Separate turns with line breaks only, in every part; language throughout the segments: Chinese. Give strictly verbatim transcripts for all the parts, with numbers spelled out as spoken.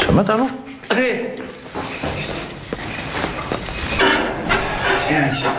什么大陆？
哎，这样行。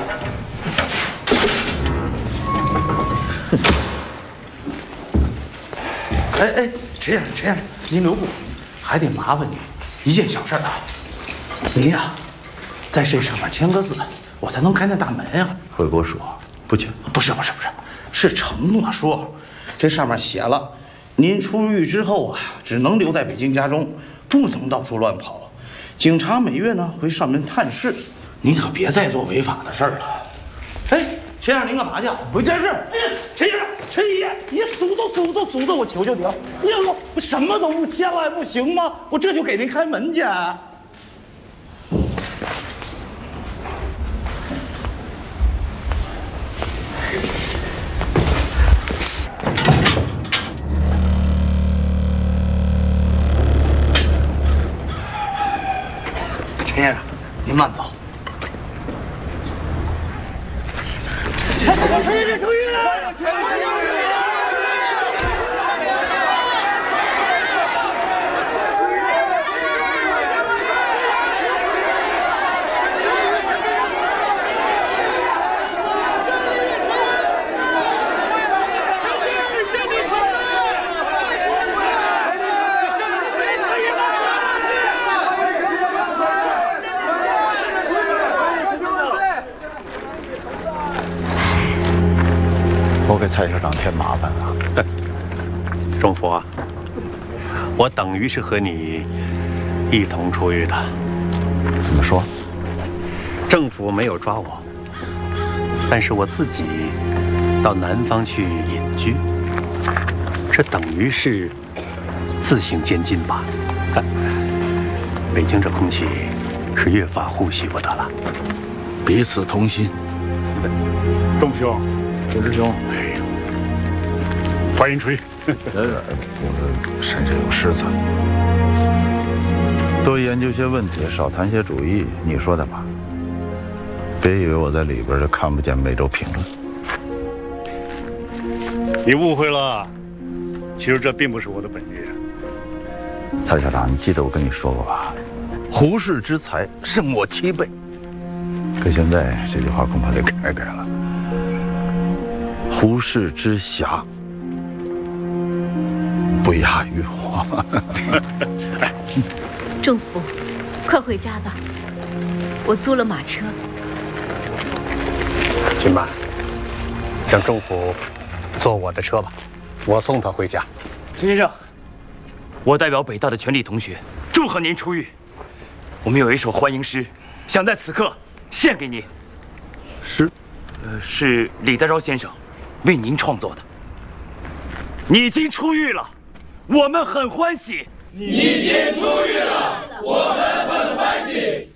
哎哎，这样这样，您留步，还得麻烦你一件小事啊。您呀，在这上面签个字，我才能开那大门呀。
回国说不签，
不是不是不是，是承诺说，这上面写了，您出狱之后啊，只能留在北京家中，不能到处乱跑。警察每月呢会上门探视，您可别再做违法的事儿了。哎，陈先生，您干嘛去？回家事。陈先生，陈爷，你阻都阻都阻都，我求求你了，你要我什么都不签了还不行吗？我这就给您开门去。陈先生，您慢走。陈陈先生，出狱了！陈先生。
我给蔡校长添麻烦了。
仲福啊，我等于是和你一同出狱的。
怎么说？
政府没有抓我，但是我自己到南方去隐居，这等于是自行监禁吧。北京这空气是越发呼吸不得了。
彼此同心。
仲兄，
周师兄，
哎呦，欢迎出狱。
呃，我身上有失策，多研究些问题，少谈些主义。你说的吧？别以为我在里边就看不见每周评论。
你误会了，其实这并不是我的本意。
蔡校长，你记得我跟你说过吧？胡适之才胜我七倍。可现在这句话恐怕得改改了。胡适之侠不亚于我。
仲福，快回家吧，我租了马车。
君妈，让仲福坐我的车吧，我送他回家。
陈先生，我代表北大的全体同学祝贺您出狱。我们有一首欢迎诗，想在此刻献给您。
诗，
呃，是李德钊先生为您创作的。你已经出狱了，我们很欢喜。
你已经出狱了，我们很欢喜。